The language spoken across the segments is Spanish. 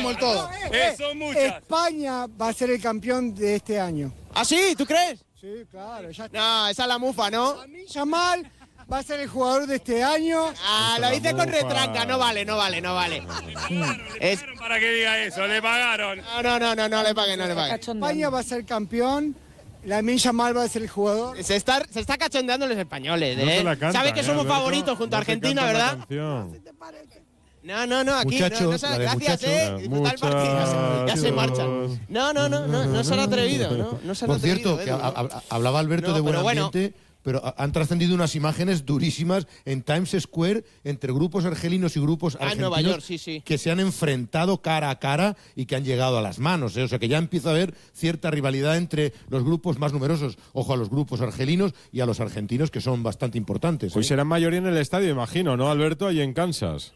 tenemos el todo. Son muchas. España va a ser el campeón de este año. ¿Ah, sí? ¿Tú crees? Sí, claro. Ya No, esa es la mufa, ¿no? Lamine Yamal va a ser el jugador de este año. Ah, lo dice con retranca. No vale. Para que diga eso, le pagaron. No le paguen. España va a ser campeón. Lamine Yamal va a ser el jugador. Se está cachondeando los españoles, No se la cantan, Sabe que somos Alberto, favoritos junto a no se Argentina, cantan la ¿verdad? canción. No, aquí Muchachos, no la de gracias, muchachos. disfrutar el partido, ya se marchan. No se han atrevido, no se han Por atrevido. cierto, que hablaba Alberto No, de buen pero bueno. ambiente, pero han trascendido unas imágenes durísimas en Times Square entre grupos argelinos y grupos en argentinos Nueva York, sí. que se han enfrentado cara a cara y que han llegado a las manos. O sea que ya empieza a haber cierta rivalidad entre los grupos más numerosos. Ojo a los grupos argelinos y a los argentinos, que son bastante importantes. Pues serán mayoría en el estadio, imagino, ¿no, Alberto? Allí en Kansas.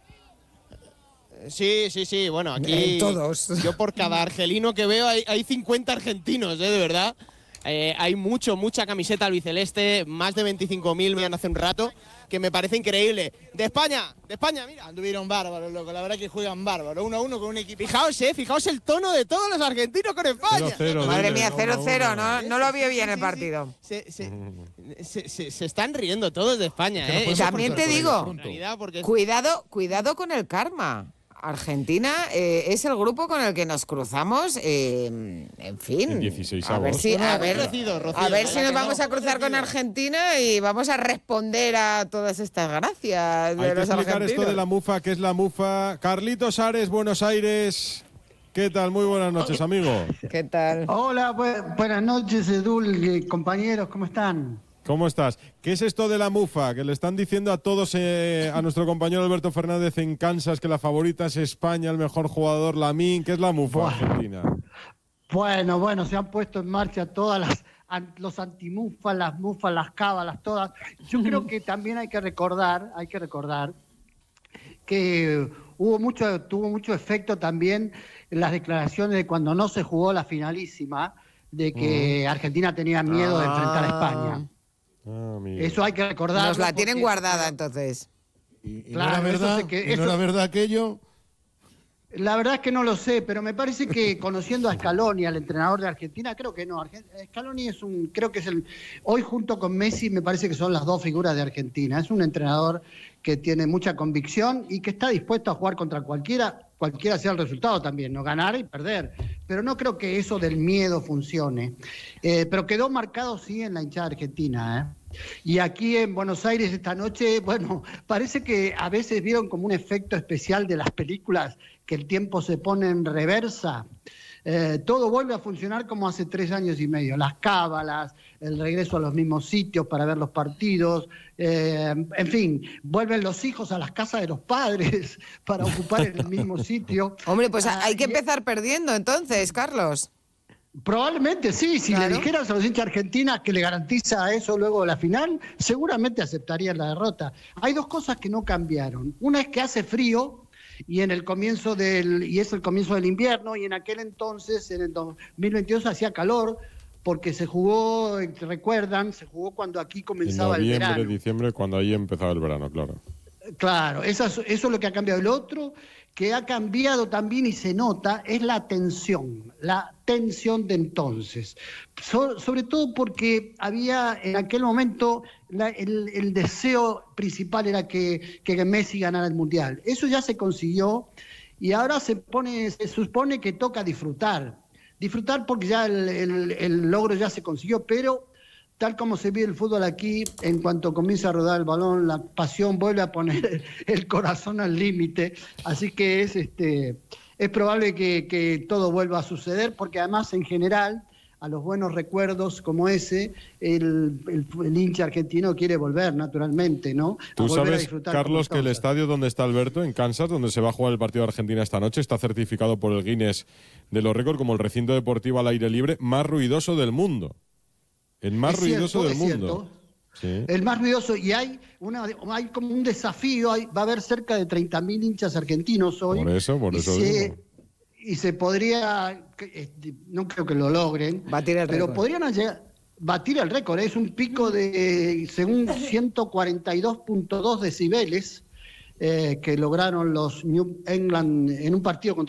Sí, bueno, aquí todos. Yo por cada argelino que veo hay 50 argentinos, de verdad. Hay mucha camiseta albiceleste, más de 25.000 me han hace un rato, que me parece increíble. De España, mira. Anduvieron bárbaros, loco, la verdad que juegan bárbaros, 1-1 con un equipo. Fijaos el tono de todos los argentinos con España. 0-0, Madre dile. mía, 0-0, no lo vio bien el partido. Se están riendo todos de España, Que no podemos También te digo, pronto. Porque cuidado con el karma. Argentina es el grupo con el que nos cruzamos, en fin. En 16avos. A ver si Rocío, nos vamos a cruzar con Argentina y vamos a responder a todas estas gracias de Hay que los explicar argentinos. esto de la mufa, ¿qué es la mufa? Carlitos Ares, Buenos Aires. ¿Qué tal? Muy buenas noches, amigo. ¿Qué tal? Hola, buenas noches, Edul, compañeros, ¿cómo están? ¿Cómo estás? ¿Qué es esto de la mufa? Que le están diciendo a todos, a nuestro compañero Alberto Fernández en Kansas, que la favorita es España, el mejor jugador, Lamine. ¿Qué es la mufa argentina? Bueno, se han puesto en marcha todas los antimufas, las cábalas, todas. Yo creo que también hay que recordar que tuvo mucho efecto también en las declaraciones de cuando no se jugó la finalísima, de que Argentina tenía miedo de enfrentar a España. Eso hay que recordar. Nos la tienen guardada, entonces. ¿Y Claro, no era verdad aquello? La verdad es que no lo sé, pero me parece que conociendo a Scaloni, al entrenador de Argentina, creo que no. Scaloni hoy junto con Messi me parece que son las dos figuras de Argentina. Es un entrenador que tiene mucha convicción y que está dispuesto a jugar contra cualquiera sea el resultado también, no ganar y perder. Pero no creo que eso del miedo funcione. Pero quedó marcado sí en la hinchada argentina, Y aquí en Buenos Aires esta noche, parece que a veces vieron como un efecto especial de las películas, que el tiempo se pone en reversa. Todo vuelve a funcionar como hace 3 años y medio. Las cábalas, el regreso a los mismos sitios para ver los partidos, en fin, vuelven los hijos a las casas de los padres para ocupar el mismo sitio. Hombre, pues hay que empezar perdiendo entonces, Carlos. Probablemente sí, si Claro. le dijeras a los hinchas argentinas que le garantiza eso luego de la final, seguramente aceptarían la derrota. Hay 2 cosas que no cambiaron. Una es que hace frío y es el comienzo del invierno, y en aquel entonces, en el 2022, hacía calor porque se jugó cuando aquí comenzaba el verano. En noviembre, diciembre, cuando ahí empezaba el verano, claro. Claro, eso es lo que ha cambiado. El otro que ha cambiado también y se nota es la tensión de entonces. Sobre todo porque había en aquel momento el deseo principal era que Messi ganara el Mundial. Eso ya se consiguió y ahora se supone que toca disfrutar porque ya el logro ya se consiguió, pero tal como se vive el fútbol aquí, en cuanto comienza a rodar el balón, la pasión vuelve a poner el corazón al límite. Así que es probable que todo vuelva a suceder, porque además, en general, a los buenos recuerdos como ese, el hincha argentino quiere volver, naturalmente, ¿no? Tú sabes, Carlos, que el está estadio donde está Alberto, en Kansas, donde se va a jugar el partido de Argentina esta noche, está certificado por el Guinness de los récords como el recinto deportivo al aire libre más ruidoso del mundo. El más ruidoso del mundo. Sí. El más ruidoso, y hay como un desafío, va a haber cerca de 30.000 hinchas argentinos hoy. Por eso digo. Y se podría, no creo que lo logren, pero podrían batir el récord. Es un pico de, según 142.2 decibeles que lograron los New England en un partido contra